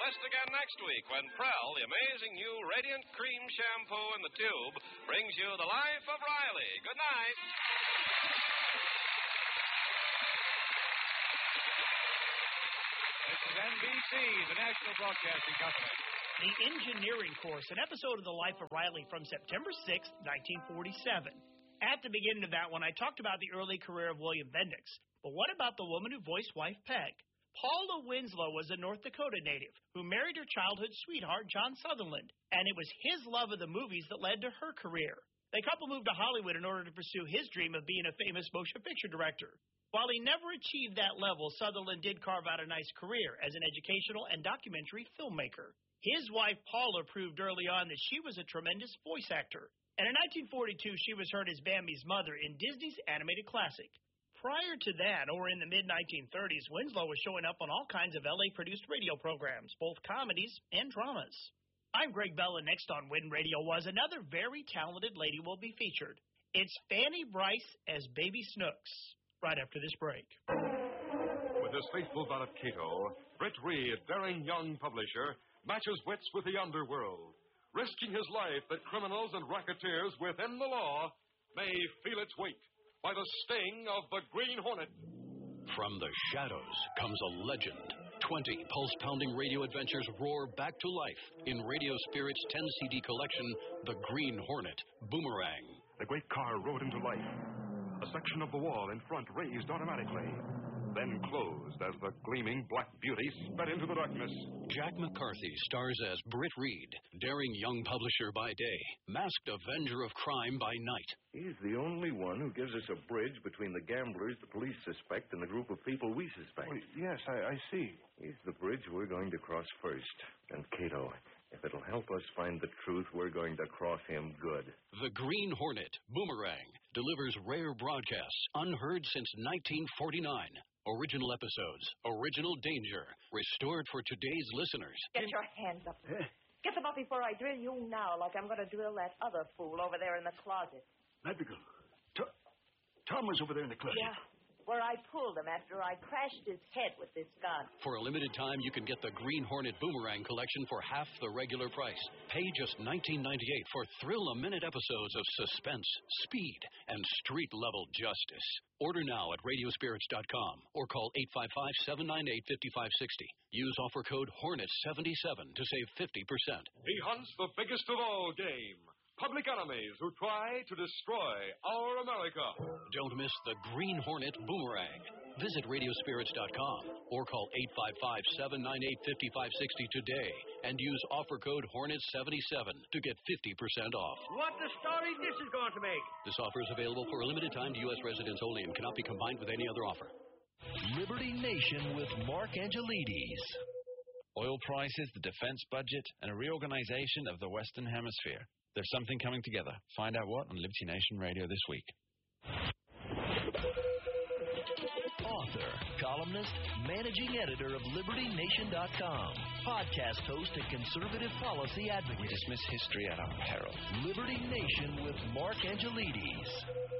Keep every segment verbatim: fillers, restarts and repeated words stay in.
best again next week when Prell, the amazing new Radiant Cream Shampoo in the tube, brings you The Life of Riley. Good night. This is N B C, the National Broadcasting Company. The Engineering Course, an episode of The Life of Riley from September sixth, nineteen forty-seven. At the beginning of that one, I talked about the early career of William Bendix. But what about the woman who voiced Wife Peg? Paula Winslow was a North Dakota native who married her childhood sweetheart, John Sutherland, and it was his love of the movies that led to her career. The couple moved to Hollywood in order to pursue his dream of being a famous motion picture director. While he never achieved that level, Sutherland did carve out a nice career as an educational and documentary filmmaker. His wife, Paula, proved early on that she was a tremendous voice actor. And in nineteen forty-two, she was heard as Bambi's mother in Disney's animated classic. Prior to that, or in the mid nineteen thirties, Winslow was showing up on all kinds of L A-produced radio programs, both comedies and dramas. I'm Greg Bell, and next on Win Radio was another very talented lady will be featured. It's Fanny Brice as Baby Snooks, right after this break. With his faithful valet Cato, Britt Reed, daring young publisher, matches wits with the underworld, risking his life that criminals and racketeers within the law may feel its weight by the sting of the Green Hornet. From the shadows comes a legend. Twenty pulse-pounding radio adventures roar back to life in Radio Spirit's ten C D collection, The Green Hornet Boomerang. The great car rode into life. A section of the wall in front raised automatically, then closed as the gleaming black beauty sped into the darkness. Jack McCarthy stars as Britt Reed, daring young publisher by day, masked avenger of crime by night. He's the only one who gives us a bridge between the gamblers the police suspect and the group of people we suspect. Oh, yes, I, I see. He's the bridge we're going to cross first. And Cato, if it'll help us find the truth, we're going to cross him good. The Green Hornet Boomerang delivers rare broadcasts unheard since nineteen forty-nine. Original episodes, original danger, restored for today's listeners. Get your hands up. Get them up before I drill you now, like I'm going to drill that other fool over there in the closet. Madrigal, Tom, Tom was over there in the closet. Yeah, where I pulled him after I crashed his head with this gun. For a limited time, you can get the Green Hornet Boomerang collection for half the regular price. Pay just nineteen ninety-eight for thrill-a-minute episodes of suspense, speed, and street-level justice. Order now at radio spirits dot com or call eight five five, seven nine eight, five five six zero. Use offer code Hornet seventy-seven to save fifty percent. He hunts the biggest of all game, public enemies who try to destroy our America. Don't miss the Green Hornet Boomerang. Visit radio spirits dot com or call eight five five, seven nine eight, five five six zero today and use offer code Hornet seventy-seven to get fifty percent off. What the story this is going to make? This offer is available for a limited time to U S residents only and cannot be combined with any other offer. Liberty Nation with Mark Angelides. Oil prices, the defense budget, and a reorganization of the Western Hemisphere. There's something coming together. Find out what on Liberty Nation Radio this week. Author, columnist, managing editor of Liberty Nation dot com, podcast host and conservative policy advocate. We dismiss history at our peril. Liberty Nation with Mark Angelides.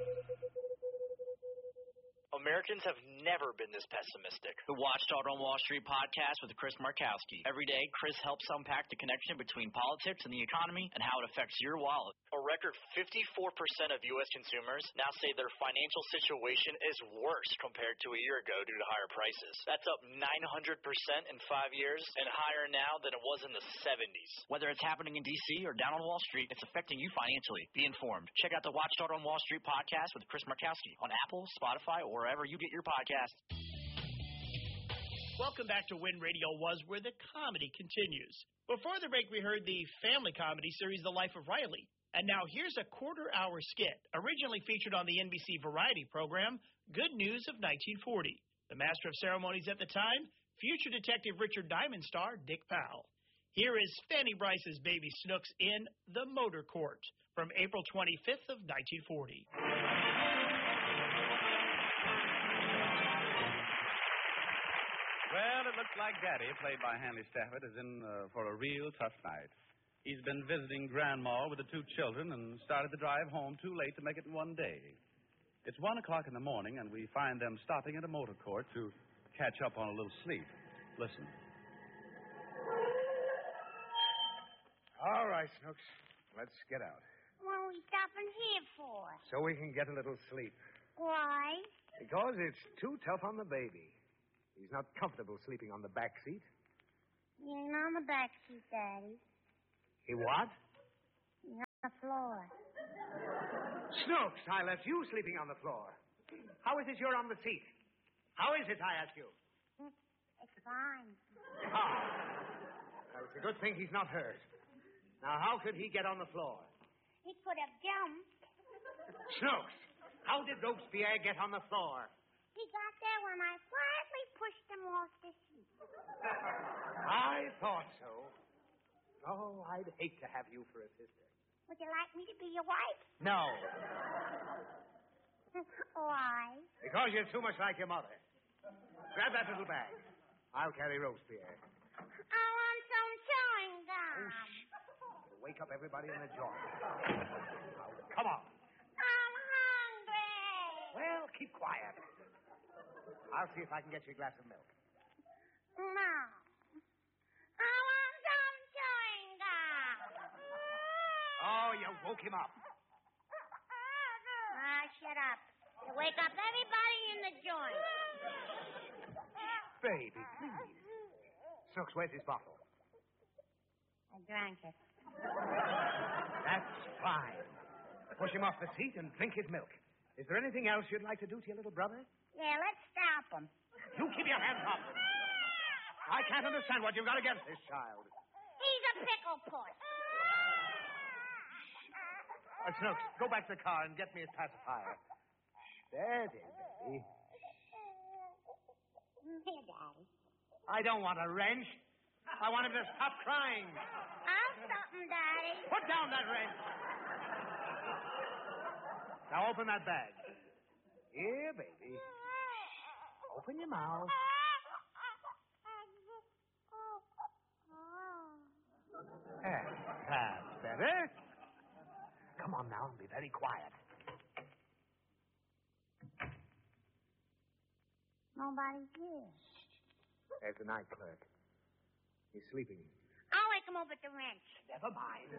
Americans have never been this pessimistic. The Watchdog on Wall Street podcast with Chris Markowski. Every day, Chris helps unpack the connection between politics and the economy and how it affects your wallet. A record fifty-four percent of U S consumers now say their financial situation is worse compared to a year ago due to higher prices. That's up nine hundred percent in five years and higher now than it was in the seventies. Whether it's happening in D C or down on Wall Street, it's affecting you financially. Be informed. Check out the Watchdog on Wall Street podcast with Chris Markowski on Apple, Spotify, or wherever you get your podcasts. Welcome back to Win Radio Was, where the comedy continues. Before the break, we heard the family comedy series The Life of Riley. And now here's a quarter-hour skit, originally featured on the N B C variety program, Good News of nineteen forty. The master of ceremonies at the time, future Detective Richard Diamond star Dick Powell. Here is Fanny Brice's Baby Snooks in The Motor Court from April twenty-fifth of nineteen forty. Well, it looks like Daddy, played by Hanley Stafford, is in uh, for a real tough night. He's been visiting Grandma with the two children and started the drive home too late to make it in one day. It's one o'clock in the morning, and we find them stopping at a motor court to catch up on a little sleep. Listen. All right, Snooks. Let's get out. What are we stopping here for? So we can get a little sleep. Why? Because it's too tough on the baby. He's not comfortable sleeping on the back seat. You're on the back seat, Daddy. He what? You're on the floor. Snooks, I left you sleeping on the floor. How is it you're on the seat? How is it, I ask you? It's fine. Ah. Well, it's a good thing he's not hurt. Now, how could he get on the floor? He could have jumped. Snooks, how did Robespierre get on the floor? He got there when I quietly pushed him off the seat. I thought so. Oh, I'd hate to have you for a sister. Would you like me to be your wife? No. Why? Because you're too much like your mother. Grab that little bag. I'll carry Robespierre. I want some chewing gum. You'll wake up everybody in the joint. Now, come on. I'm hungry. Well, keep quiet. I'll see if I can get you a glass of milk. No. I want some chewing gum. Oh, you woke him up. Ah, shut up. You wake up everybody in the joint. Baby, please. Snooks, where's his bottle? I drank it. That's fine. Push him off the seat and drink his milk. Is there anything else you'd like to do to your little brother? Yeah, let's stop him. You keep your hands off him. I can't understand what you've got against this child. He's a pickle puss. Uh, Snooks, go back to the car and get me his pacifier. There it is, baby. Here, Daddy. I don't want a wrench. I want him to stop crying. I'll stop him, Daddy. Put down that wrench. Now open that bag. Here, baby. Open your mouth. There, that's better. Come on now and be very quiet. Nobody's here. There's the night clerk. He's sleeping. I'll wake him up with the wrench. Never mind.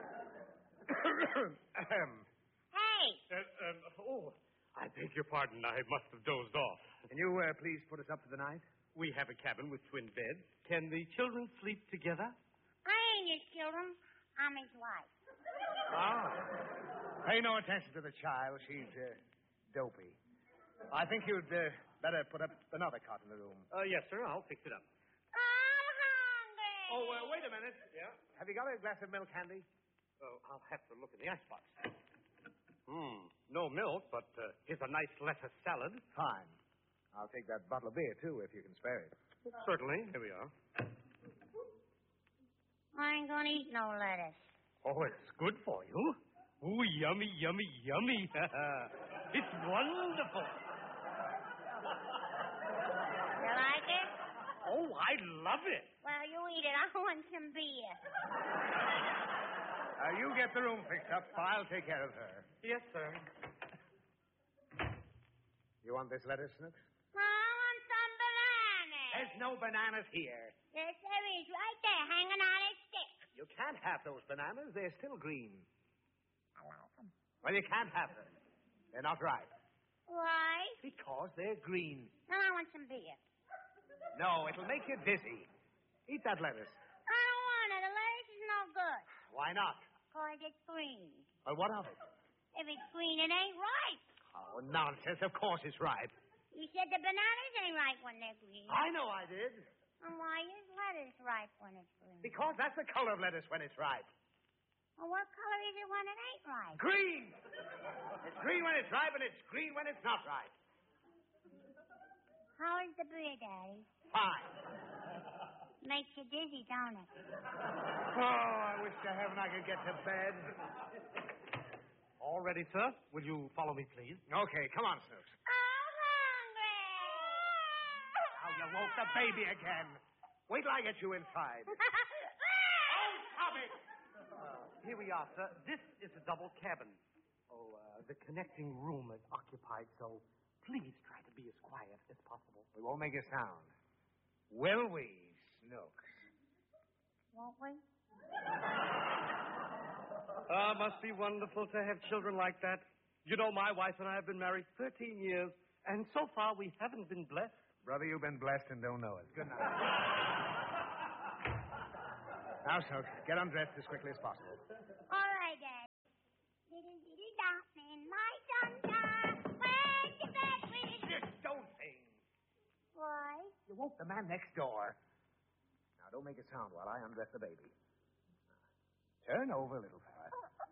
Hey. Uh, um, oh, I beg your pardon. I must have dozed off. Can you uh, please put us up for the night? We have a cabin with twin beds. Can the children sleep together? I ain't his children. I'm his wife. Ah. Pay no attention to the child. She's uh, dopey. I think you'd uh, better put up another cot in the room. Uh, yes, sir. I'll fix it up. I'm hungry. Oh, uh, wait a minute. Yeah? Have you got a glass of milk handy? Oh, I'll have to look in the icebox. Hmm. No milk, but uh, here's a nice lettuce salad. Fine. I'll take that bottle of beer, too, if you can spare it. Certainly. Here we are. I ain't gonna eat no lettuce. Oh, it's good for you. Ooh, yummy, yummy, yummy. It's wonderful. You like it? Oh, I love it. Well, you eat it. I want some beer. Uh, you get the room fixed up. I'll take care of her. Yes, sir. You want this lettuce, Snooks? I want some bananas. There's no bananas here. Yes, there is. Right there, hanging on a stick. You can't have those bananas. They're still green. I like them. Well, you can't have them. They're not ripe. Why? Because they're green. Then I want some beer. No, it'll make you dizzy. Eat that lettuce. I don't want it. The lettuce is no good. Why not? Because it's green. Well, what of it? If it's green, it ain't ripe. Oh, nonsense. Of course it's ripe. You said the bananas ain't ripe when they're green. I know I did. And why is lettuce ripe when it's green? Because that's the color of lettuce when it's ripe. Well, what color is it when it ain't ripe? Green! It's green when it's ripe, and it's green when it's not ripe. How is the beer, Daddy? Fine. Makes you dizzy, don't it? Oh, I wish to heaven I could get to bed. All ready, sir? Will you follow me, please? Okay, come on, Snooks. I'm hungry. Now you woke the baby again. Wait till I get you inside. Oh, stop it! Here we are, sir. This is a double cabin. Oh, uh, the connecting room is occupied, so please try to be as quiet as possible. We won't make a sound. Will we, Snooks? Won't we? Ah, must be wonderful to have children like that. You know, my wife and I have been married thirteen years, and so far we haven't been blessed. Brother, you've been blessed and don't know it. Good night. Now, Soak, get undressed as quickly as possible. All right, Dad. Little bitty dot in my sunshine. Where's your bed, sweetie? Just don't sing. Why? You woke the man next door. Now, don't make a sound while I undress the baby. Turn over, little fella.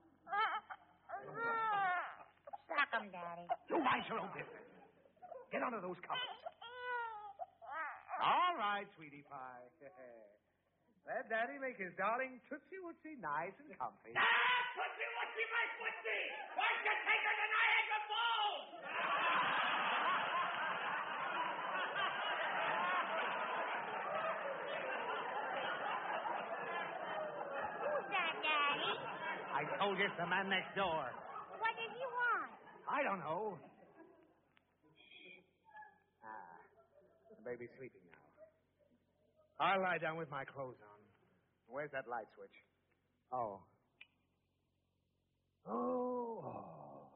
Suck 'em, Daddy. You mind your own business. Get under those covers. All right, sweetie pie. Let Daddy make his darling Tootsie Wootsie nice and comfy. Ah, Tootsie Wootsie, my footsie! Why don't you take her to Niagara Falls? Who's that, Daddy? I told you it's the man next door. What does he want? I don't know. Ah, the baby's sleeping now. I'll lie down with my clothes on. Where's that light switch? Oh. Oh. oh.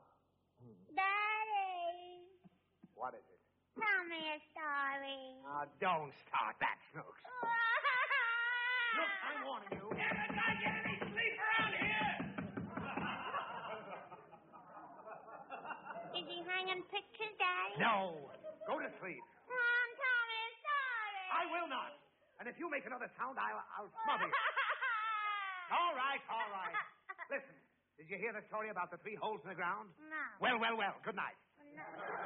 Daddy. What is it? Tell me a story. Oh, don't start that, Snooks. Look, I'm warning you. Never not get any sleep around here! Is he hanging pictures, Daddy? No. Go to sleep. Mom, tell me a story. I will not. And if you make another sound, I'll, I'll smother you. All right, all right. Listen, did you hear the story about the three holes in the ground? No. Well, well, well. Good night. No.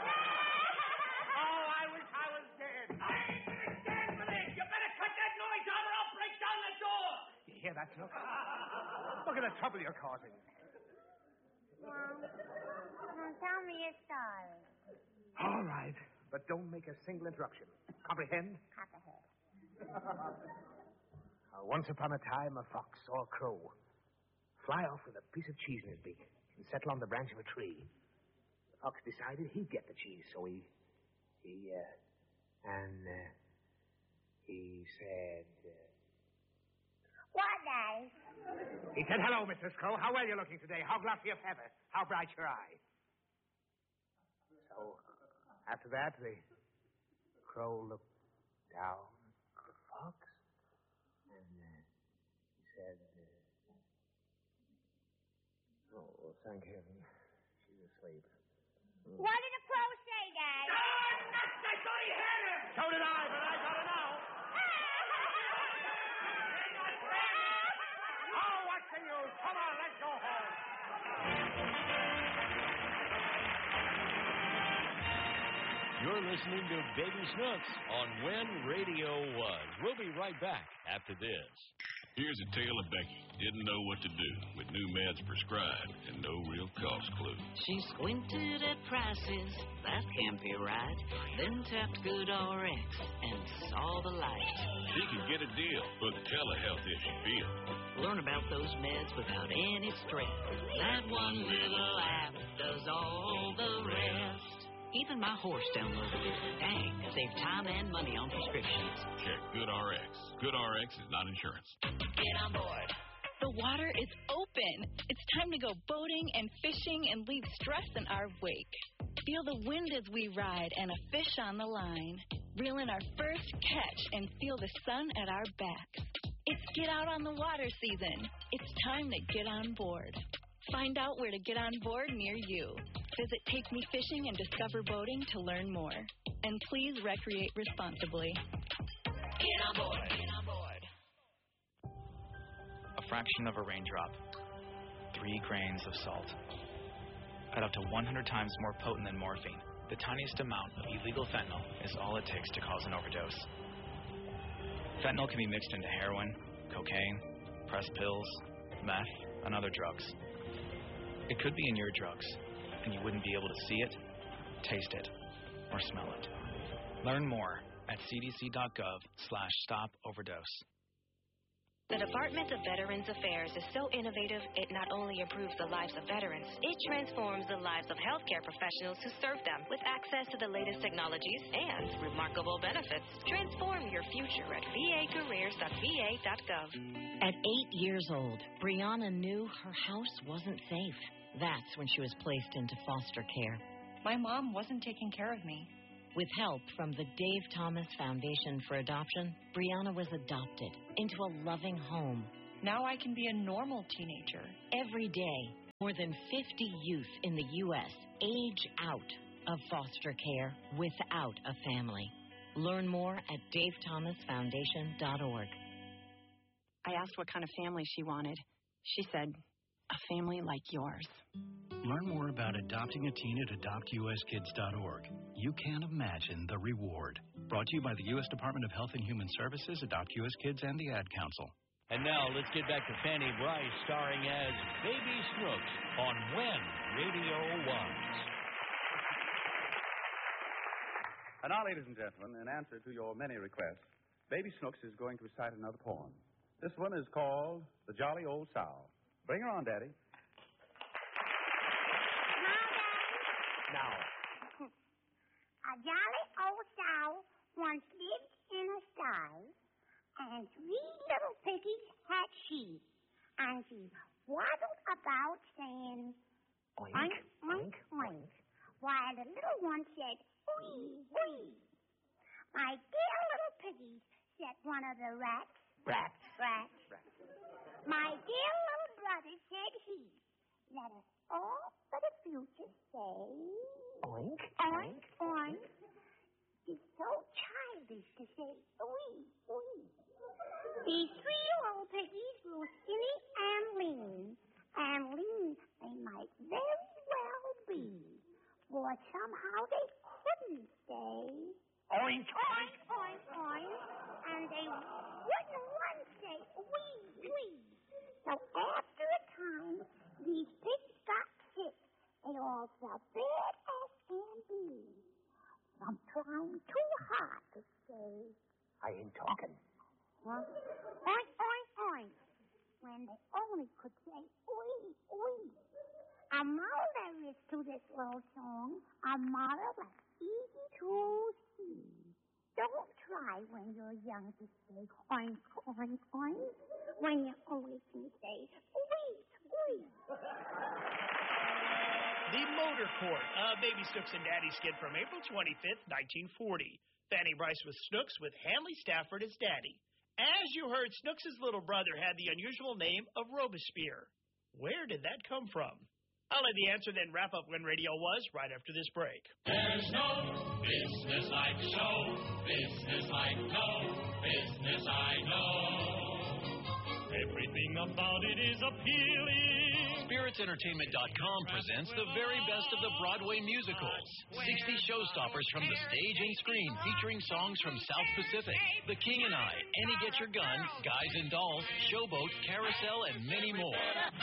Oh, I wish I was dead. I ain't gonna stand for this. You better cut that noise out or I'll break down the door. You hear that, Snook? Look at the trouble you're causing. Mom, Mom, tell me a story. All right, but don't make a single interruption. Comprehend? Copperhead. Uh, once upon a time, a fox saw a crow fly off with a piece of cheese in his beak and settle on the branch of a tree. The fox decided he'd get the cheese, so he, he, uh, and, uh, he said, uh... What, Daddy? He said, hello, Missus Crow. How well you're looking today. How glossy your feather. How bright your eye. So, after that, the crow looked down at the fox, and uh, he said, uh, oh, well, thank heaven. She's asleep. Mm. What did the crow say, Daddy? Oh, nuts! I thought he had her! So did I, but I got her now. Oh, what's the use? Come on, let's go home. You're listening to Baby Snooks on When Radio Was. We'll be right back after this. Here's a tale of Becky. Didn't know what to do with new meds prescribed and no real cost clue. She squinted at prices, that can't be right. Then tapped Good R X and saw the light. She could get a deal for the telehealth issue bill. Learn about those meds without any stress. That one little app does all the rest. Even my horse downloaded it. Dang, save time and money on prescriptions. Check Good R X. Good R X is not insurance. Get on board. The water is open. It's time to go boating and fishing and leave stress in our wake. Feel the wind as we ride and a fish on the line. Reel in our first catch and feel the sun at our backs. It's Get Out on the Water season. It's time to get on board. Find out where to get on board near you. Visit Take Me Fishing and Discover Boating to learn more. And please recreate responsibly. Get on board. Get on board. A fraction of a raindrop. Three grains of salt. At up to one hundred times more potent than morphine, the tiniest amount of illegal fentanyl is all it takes to cause an overdose. Fentanyl can be mixed into heroin, cocaine, pressed pills, meth, and other drugs. It could be in your drugs, and you wouldn't be able to see it, taste it, or smell it. Learn more at c d c dot gov slash stop overdose. The Department of Veterans Affairs is so innovative, it not only improves the lives of veterans, it transforms the lives of healthcare professionals who serve them with access to the latest technologies and remarkable benefits. Transform your future at v a careers dot v a dot gov. At eight years old, Brianna knew her house wasn't safe. That's when she was placed into foster care. My mom wasn't taking care of me. With help from the Dave Thomas Foundation for Adoption, Brianna was adopted into a loving home. Now I can be a normal teenager. Every day, more than fifty youth in the U S age out of foster care without a family. Learn more at dave thomas foundation dot org. I asked what kind of family she wanted. She said, a family like yours. Learn more about adopting a teen at adopt u s kids dot org. You can't imagine the reward. Brought to you by the U S Department of Health and Human Services, Adopt U S Kids, and the Ad Council. And now let's get back to Fanny Bryce starring as Baby Snooks on When Radio Was. And now, ladies and gentlemen, in answer to your many requests, Baby Snooks is going to recite another poem. This one is called The Jolly Old Sow. Bring her on, Daddy. Now. A jolly old sow once lived in a sty, and three little piggies had she. And she waddled about saying, Oink, oink, oink, oink, while the little one said, wee, wee. My dear little piggies, said one of the rats. Rats. Rats. Rats. My dear little brother, said he, let us all for the future say, Oink, oink, oink. It's so childish to say, wee, wee. These three little piggies grew skinny and lean, and lean they might very well be, but somehow they couldn't say, Oink, oink, oink, oink, and they wouldn't once say, wee, wee. So after a time, these pigs got sick. They all felt bad as can be. I'm trying too hard to say. I ain't talking. Huh? Oink, oink, oink. When they only could say, wee, wee. A moral there is to this little song. A moral that's easy to see. Don't try when you're young to say oink, oink, oink. When you only can say, wee, wee. The Motor Court, a Baby Snooks and Daddy skit from April twenty-fifth, nineteen forty. Fanny Bryce with Snooks with Hanley Stafford as Daddy. As you heard, Snooks' little brother had the unusual name of Robespierre. Where did that come from? I'll let the answer then wrap up When Radio Was right after this break. There's no business like show, business like no business I know. Everything about it is appealing. Spirits Entertainment dot com presents the very best of the Broadway musicals. sixty showstoppers from the stage and screen featuring songs from South Pacific, The King and I, Annie Get Your Gun, Guys and Dolls, Showboat, Carousel, and many more.